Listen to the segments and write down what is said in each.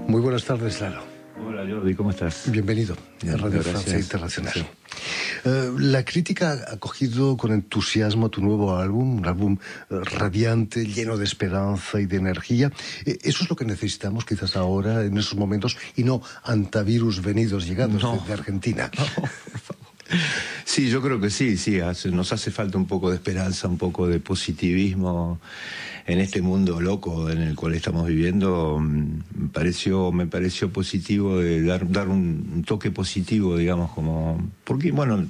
Muy buenas tardes, Lalo. Hola Jordi, ¿cómo estás? Bienvenido a Radio Gracias. Francia Internacional. Sí. La crítica ha acogido con entusiasmo tu nuevo álbum, un álbum radiante, lleno de esperanza y de energía. Eso es lo que necesitamos quizás ahora, en esos momentos, y no antivirus venidos, llegados de Argentina. No, por favor. Sí, yo creo que sí, nos hace falta un poco de esperanza, un poco de positivismo en este mundo loco en el cual estamos viviendo. Me pareció positivo de dar un toque positivo, digamos, porque bueno,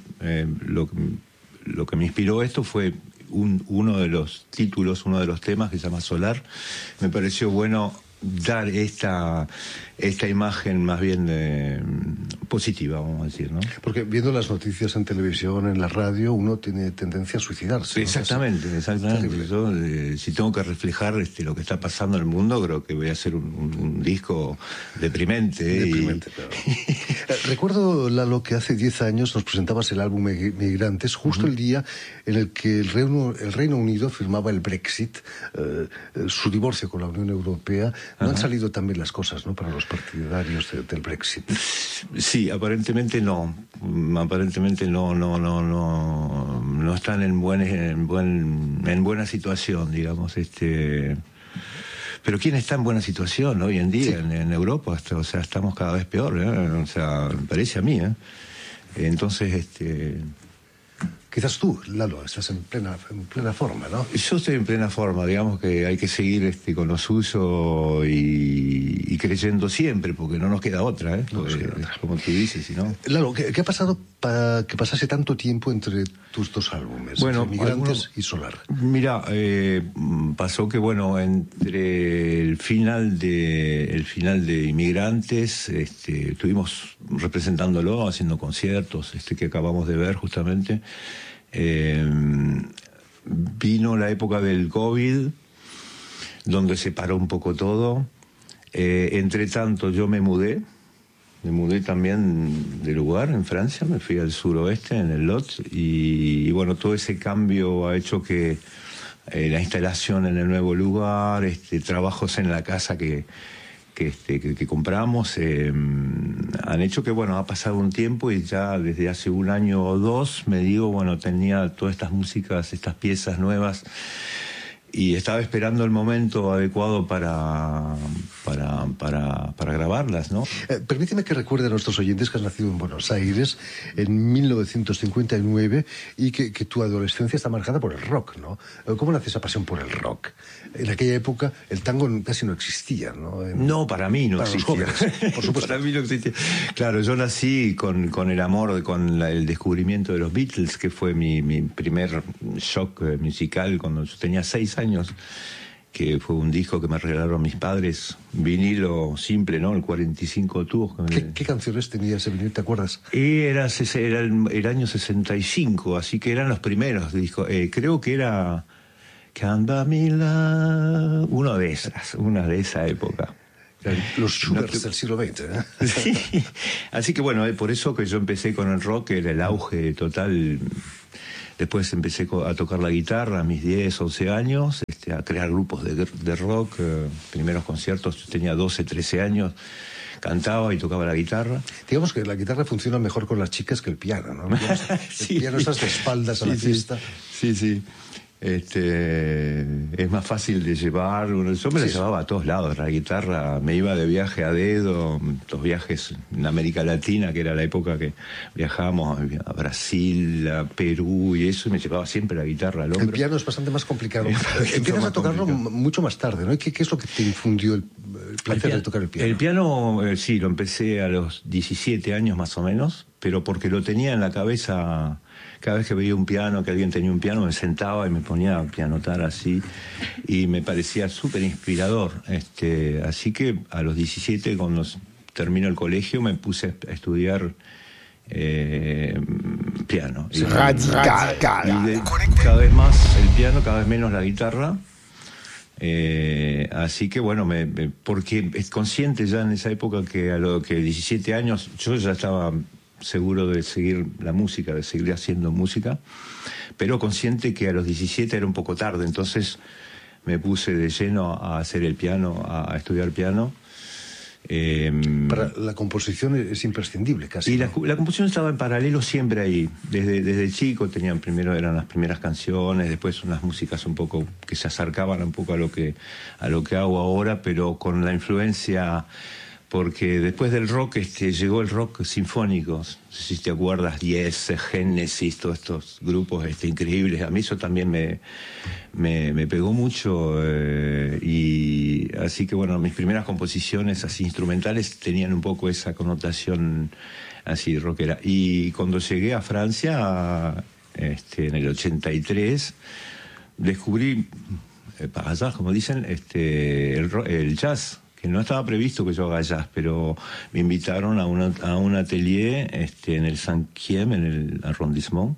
lo que me inspiró esto fue uno de los títulos, uno de los temas que se llama Solar. Me pareció bueno dar esta imagen más bien positiva, vamos a decir, ¿no? Porque viendo las noticias en televisión, en la radio, uno tiene tendencia a suicidarse. Exactamente, ¿no? Exactamente. Yo, si tengo que reflejar lo que está pasando en el mundo, creo que voy a hacer un disco deprimente. Claro. Recuerdo, Lalo, que hace 10 años nos presentabas el álbum Migrantes, justo el día en el que el Reino Unido firmaba el Brexit, su divorcio con la Unión Europea. No han salido tan bien las cosas, ¿no?, para los partidarios del Brexit. Sí, aparentemente no. Aparentemente no están en buena situación, digamos. Pero ¿quién está en buena situación hoy en día en Europa? O sea, estamos cada vez peor, ¿eh? O sea, me parece a mí, ¿eh? Entonces, Quizás tú, Lalo, estás en plena forma, ¿no? Yo estoy en plena forma, digamos que hay que seguir con lo suyo y creyendo siempre, porque no nos queda otra, ¿eh? Como tú dices, si no... Lalo, ¿qué ha pasado para que pasase tanto tiempo entre tus dos álbumes, bueno, Migrantes y Solar? Mira, pasó que, bueno, entre el final de Inmigrantes, estuvimos representándolo, haciendo conciertos, que acabamos de ver justamente. Vino la época del COVID, donde se paró un poco todo. Entre tanto, yo me mudé también de lugar en Francia, me fui al suroeste, en el Lot, y bueno, todo ese cambio ha hecho que la instalación en el nuevo lugar, trabajos en la casa que compramos, han hecho que, bueno, ha pasado un tiempo y ya desde hace un año o dos me digo, bueno, tenía todas estas músicas, estas piezas nuevas, y estaba esperando el momento adecuado para grabarlas, ¿no? Permíteme que recuerde a nuestros oyentes que has nacido en Buenos Aires en 1959 y que tu adolescencia está marcada por el rock, ¿no? ¿Cómo nace esa pasión por el rock? En aquella época el tango casi no existía, ¿no? No, para mí no existía. Los jóvenes, por supuesto. Para mí no existía. Claro, yo nací con el amor, con el descubrimiento de los Beatles, que fue mi primer shock musical cuando yo tenía 6 años, que fue un disco que me regalaron mis padres, vinilo simple, ¿no? El 45 tubos. ¿Qué canciones tenía ese vinilo, te acuerdas? Era el año 65, así que eran los primeros discos. Creo que era Canta Mila, una de esa época. Los Schubert del siglo XX, ¿eh? Sí. Así que bueno, por eso que yo empecé con el rock, era el auge total. Después empecé a tocar la guitarra a mis 10, 11 años, a crear grupos de rock, primeros conciertos, yo tenía 12, 13 años, cantaba y tocaba la guitarra. Digamos que la guitarra funciona mejor con las chicas que el piano, ¿no? Sí. El piano estás de espaldas a la fiesta. Sí. Es más fácil de llevar. Yo me la llevaba a todos lados, la guitarra. Me iba de viaje a dedo, los viajes en América Latina, que era la época que viajábamos a Brasil, a Perú y eso, y me llevaba siempre la guitarra al hombro. El piano es bastante más complicado. Empiezas a tocarlo mucho más tarde, ¿no? ¿Qué es lo que te infundió el placer de tocar el piano? El piano, sí, lo empecé a los 17 años más o menos, pero porque lo tenía en la cabeza. Cada vez que veía un piano, que alguien tenía un piano, me sentaba y me ponía a pianotar así, y me parecía súper inspirador. Así que a los 17, cuando termino el colegio, me puse a estudiar piano. Y cada vez más el piano, cada vez menos la guitarra. Así que bueno, porque es consciente ya en esa época que a los 17 años yo ya estaba seguro de seguir la música, de seguir haciendo música, pero consciente que a los 17 era un poco tarde, entonces me puse de lleno a hacer el piano, a estudiar piano, Para la composición es imprescindible, casi. Y la composición estaba en paralelo siempre ahí. Desde chico eran las primeras canciones, después unas músicas un poco que se acercaban un poco a lo que hago ahora, pero con la influencia, porque después del rock llegó el rock sinfónico. No sé si te acuerdas, Yes, Genesis, todos estos grupos increíbles. A mí eso también me pegó mucho, y así que bueno, mis primeras composiciones así instrumentales tenían un poco esa connotación así rockera. Y cuando llegué a Francia, en el 83, descubrí, par hasard, como dicen, el jazz, que no estaba previsto que yo haga jazz, pero me invitaron a un atelier en el 5e, en el arrondissement,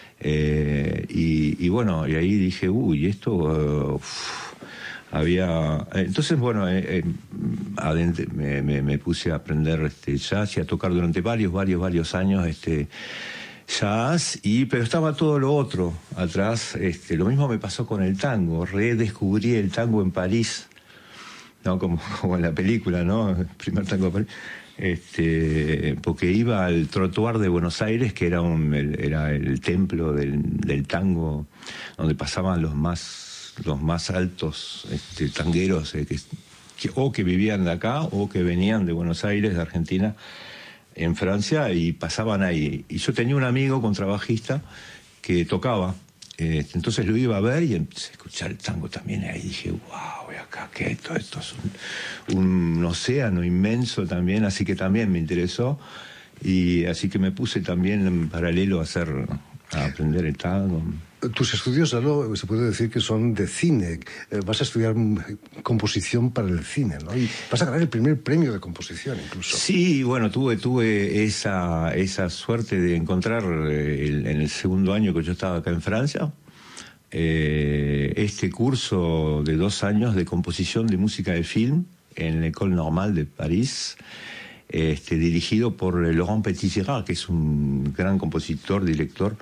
y bueno, y ahí dije, uy, esto había... Entonces, bueno, adentro me puse a aprender jazz y a tocar durante varios años jazz, pero estaba todo lo otro atrás. Lo mismo me pasó con el tango, redescubrí el tango en París, ¿no? Como en la película, ¿no? El primer tango de París. Porque iba al Trottoir de Buenos Aires, que era el templo del tango, donde pasaban los más altos tangueros, que vivían de acá o que venían de Buenos Aires, de Argentina, en Francia, y pasaban ahí. Y yo tenía un amigo contrabajista que tocaba, entonces lo iba a ver y empecé a escuchar el tango también, y ahí dije, wow, acá que esto es un océano inmenso también, así que también me interesó, y así que me puse también en paralelo a aprender el tango. Tus estudios, Lalo, se puede decir que son de cine. Vas a estudiar composición para el cine, ¿no? Y vas a ganar el primer premio de composición, incluso. Sí, bueno, tuve esa suerte de encontrar en el segundo año que yo estaba acá en Francia, este curso de 2 años de composición de música de film en la École Normale de París, dirigido por Laurent Petit-Girard, que es un gran compositor, director.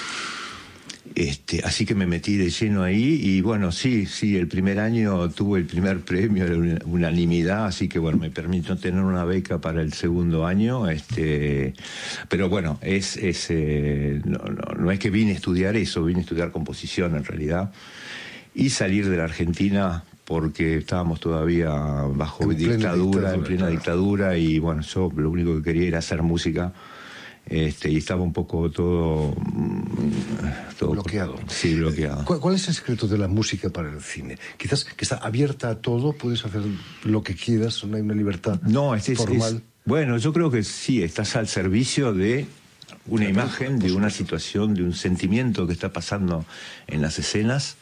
Así que me metí de lleno ahí, y bueno, sí, el primer año tuve el primer premio de unanimidad, así que bueno, me permitió tener una beca para el segundo año, pero bueno, no es que vine a estudiar eso, vine a estudiar composición en realidad, y salir de la Argentina porque estábamos todavía bajo dictadura, en plena dictadura, y bueno, yo lo único que quería era hacer música. Y estaba un poco todo bloqueado. Sí, bloqueado. ¿Cuál es el secreto de la música para el cine? Quizás que está abierta a todo, puedes hacer lo que quieras, no hay una libertad formal. Bueno, yo creo que sí, estás al servicio de una imagen, de una situación, de un sentimiento que está pasando en las escenas.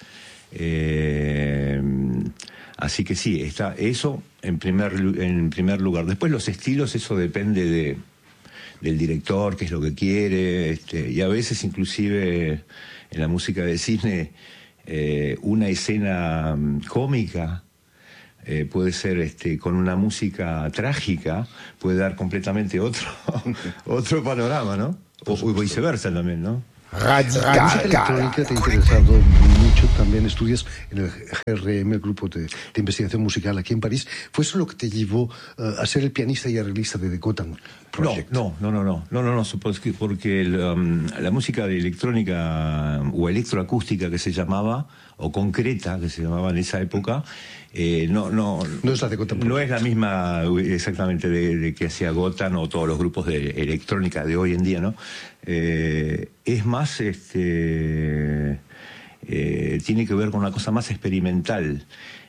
Así que sí, está eso en primer lugar. Después los estilos, eso depende del director, qué es lo que quiere, y a veces inclusive en la música de cine una escena cómica puede ser con una música trágica, puede dar completamente otro panorama, ¿no? O viceversa también, ¿no? La música electrónica te ha interesado mucho, también estudias en el GRM, el grupo de investigación musical aquí en París. ¿Fue eso lo que te llevó a ser el pianista y arreglista de The Gotham Project? No, porque la música de electrónica o electroacústica que se llamaba, o concreta que se llamaba en esa época, no es la de Gotham Project. No es la misma exactamente de que hacía Gotham o todos los grupos de electrónica de hoy en día, ¿no? Es más, tiene que ver con una cosa más experimental,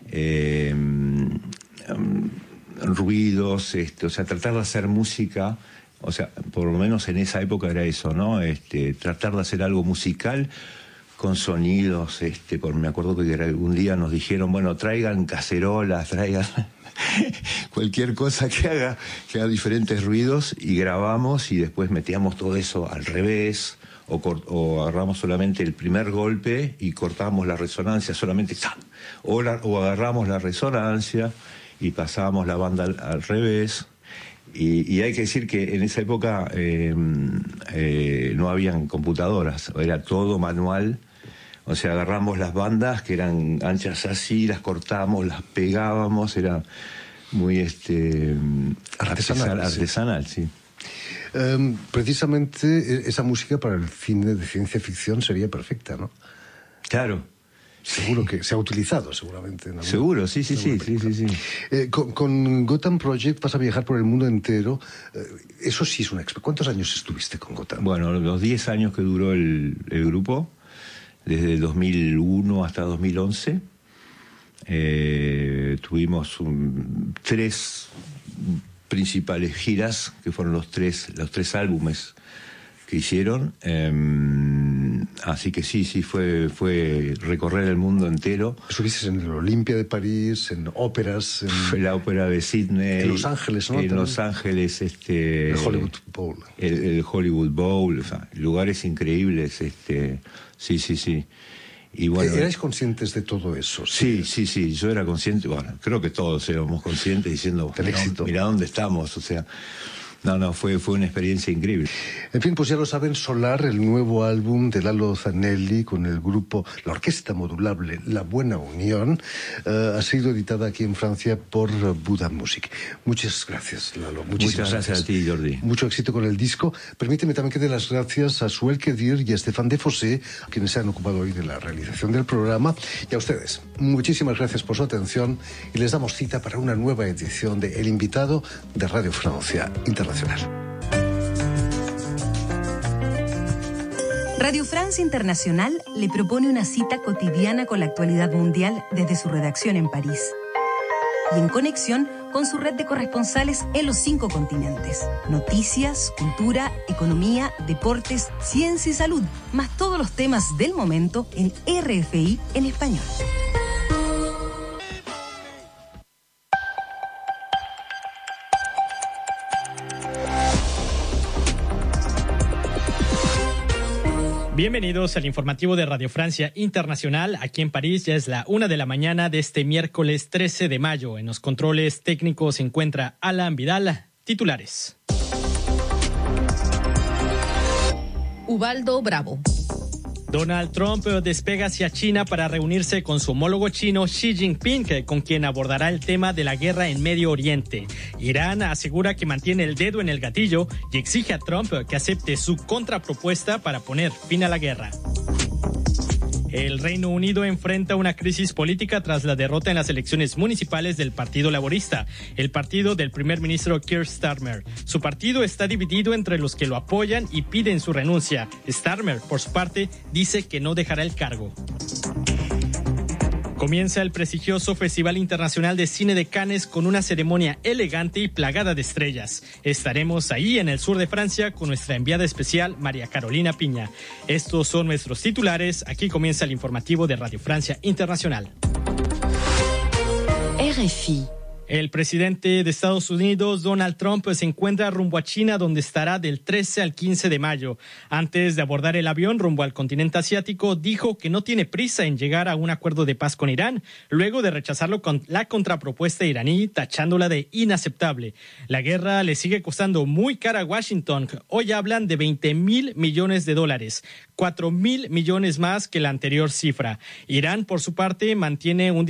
ruidos, o sea, tratar de hacer música, o sea, por lo menos en esa época era eso, ¿no? Tratar de hacer algo musical con sonidos, me acuerdo que un día nos dijeron, bueno, traigan cacerolas, traigan cualquier cosa que haga diferentes ruidos, y grabamos, y después metíamos todo eso al revés, o agarramos solamente el primer golpe y cortábamos la resonancia solamente, o agarramos la resonancia y pasábamos la banda al revés. Y hay que decir que en esa época no habían computadoras, era todo manual. O sea, agarramos las bandas que eran anchas así, las cortábamos, las pegábamos, era muy artesanal, sí. Precisamente esa música para el cine de ciencia ficción sería perfecta, ¿no? Claro. Seguro que se ha utilizado, seguramente. Seguro, sí. Con Gotham Project vas a viajar por el mundo entero. Eso sí es una experiencia. ¿Cuántos años estuviste con Gotham? Bueno, los 10 años que duró el grupo, desde 2001 hasta 2011. Tuvimos 3 principales giras, que fueron los tres álbumes que hicieron. Así que sí, fue recorrer el mundo entero. Estuviste en el Olympia de París, en óperas, en la ópera de Sydney, en Los Ángeles, ¿no? En Los Ángeles, el Hollywood Bowl. El Hollywood Bowl, o sea, lugares increíbles, sí. Y bueno, ¿Erais conscientes de todo eso? Sí, yo era consciente, bueno, creo que todos éramos conscientes diciendo, mira dónde estamos, o sea, fue una experiencia increíble. En fin, pues ya lo saben, Solar, el nuevo álbum de Lalo Zanelli con el grupo, la orquesta modulable La Buena Unión, ha sido editada aquí en Francia por Buda Music. Muchas gracias, Lalo. Muchas gracias a ti, Jordi. Mucho éxito con el disco. Permíteme también que dé las gracias a Suel Kedir y a Stéphane Defosé, quienes se han ocupado hoy de la realización del programa, y a ustedes. Muchísimas gracias por su atención y les damos cita para una nueva edición de El Invitado de Radio Francia Internacional. Radio France Internacional le propone una cita cotidiana con la actualidad mundial desde su redacción en París y en conexión con su red de corresponsales en los 5 continentes. Noticias, cultura, economía, deportes, ciencia y salud, más todos los temas del momento en RFI en español. Bienvenidos al informativo de Radio Francia Internacional. Aquí en París ya es la 1 de la mañana de este miércoles 13 de mayo. En los controles técnicos se encuentra Alan Vidal. Titulares. Ubaldo Bravo. Donald Trump despega hacia China para reunirse con su homólogo chino Xi Jinping, con quien abordará el tema de la guerra en Medio Oriente. Irán asegura que mantiene el dedo en el gatillo y exige a Trump que acepte su contrapropuesta para poner fin a la guerra. El Reino Unido enfrenta una crisis política tras la derrota en las elecciones municipales del Partido Laborista, el partido del primer ministro Keir Starmer. Su partido está dividido entre los que lo apoyan y piden su renuncia. Starmer, por su parte, dice que no dejará el cargo. Comienza el prestigioso Festival Internacional de Cine de Cannes con una ceremonia elegante y plagada de estrellas. Estaremos ahí en el sur de Francia con nuestra enviada especial María Carolina Piña. Estos son nuestros titulares. Aquí comienza el informativo de Radio Francia Internacional. RFI. El presidente de Estados Unidos, Donald Trump, se encuentra rumbo a China, donde estará del 13 al 15 de mayo. Antes de abordar el avión rumbo al continente asiático, dijo que no tiene prisa en llegar a un acuerdo de paz con Irán, luego de rechazarlo con la contrapropuesta iraní, tachándola de inaceptable. La guerra le sigue costando muy cara a Washington. Hoy hablan de $20,000 millones, 4,000 millones más que la anterior cifra. Irán, por su parte, mantiene un